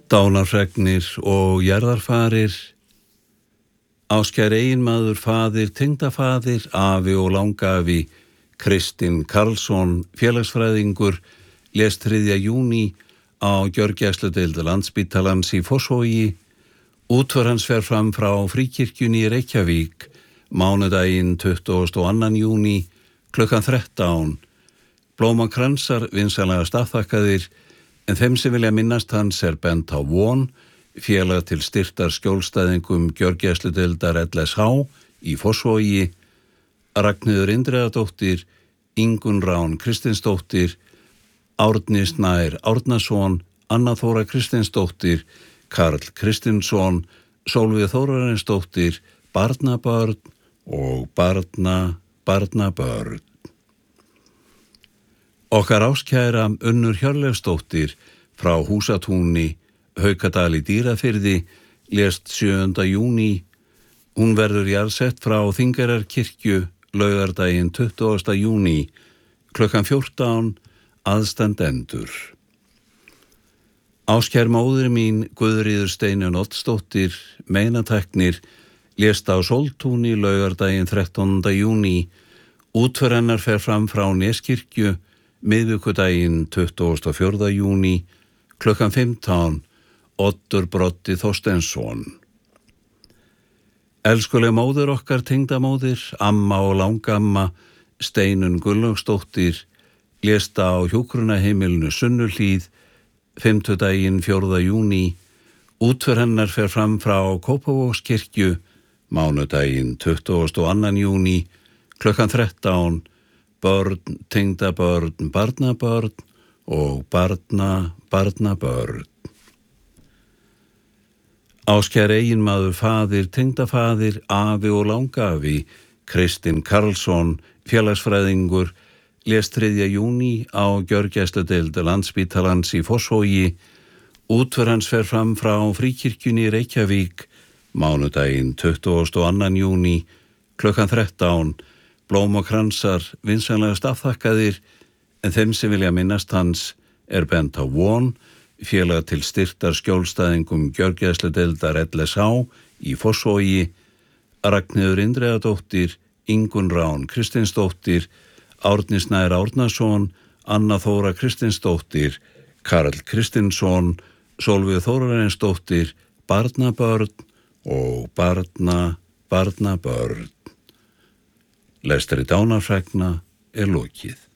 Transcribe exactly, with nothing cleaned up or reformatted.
Dánarfregnir og jarðarfarir, Ástkær eiginmaður, faðir, tengdafaðir, afi og langafi, Kristinn Karlsson, félagsfræðingur, lést þriðja júní á gjörgæsludeild Landspítalans í Fossvogi. Útför hans fer fram frá Fríkirkjunni í Reykjavík, mánudaginn tuttugasta og annan júní, klukkan þrettán. Blómakransar vinsamlega staðþakkaðir, en þeim sem vilja minnast hans er bent á von, félag til styrktar skjólstæðingum gjörgæsludeildar L S H í Fossvogi, Ragnheiður Indriðadóttir, Ingunn Rán Kristinsdóttir, Árni Snær Árnason, Anna Þóra Kristinsdóttir, Karl Kristinsson, Sólveig Þórarinsdóttir, barnabörn og barna, barnabörn. Okkar ástkæra Unnur Hjörleifsdóttir frá Húsatúni, Haukadal í Dýrafirði, lést sjöunda júní. Hún verður jarðsett frá Þingeyrarkirkju laugardaginn tuttugasta júní, klukkan fjórtán, aðstandendur. Ástkær móðir mín, Guðríður Steinunn Oddsdóttir, meinatæknir, lést á Sóltúni laugardaginn þrettánda júní. Útför hennar fer fram frá Neskirkju, miðvikudaginn tuttugasta og fjórða júní, klukkan fimmtán, Oddur Broddi Þorsteinsson. Elskuleg móðir okkar, tengdamóðir, amma og langamma, Steinunn Gunnlaugsdóttir, lést á hjúkrunarheimilinu Sunnuhlíð, fimmtudaginn fjórða júní. Útför hennar fer fram frá Kópavogskirkju, mánudaginn tuttugasta og annan júní, klukkan þrettán, börn, tengdabörn, barnabörn og barna, barnabörn. Ástkær eiginmaður, faðir, tengdafaðir, afi og langafi, Kristinn Karlsson, félagsfræðingur, lést þriðja júní á gjörgæsludeild Landspítalans í Fossvogi. Útför hans fer fram frá Fríkirkjunni í Reykjavík, mánudaginn tuttugasta og annan júní, klukkan þrettán. Blómakransar vinsamlega staðþakkaðir, en þeim sem vilja minnast hans er bent á von, félag til styrktar skjólstæðingum gjörgæsludeildar L S H í Fossvogi, Ragnheiður Indriðadóttir, Ingunn Rán Kristinsdóttir, Árni Snær Árnason, Anna Þóra Kristinsdóttir, Karl Kristinsson, Sólveig Þórarinsdóttir, barnabörn og barna, barnabörn. Lestri dánarfregna er lokið.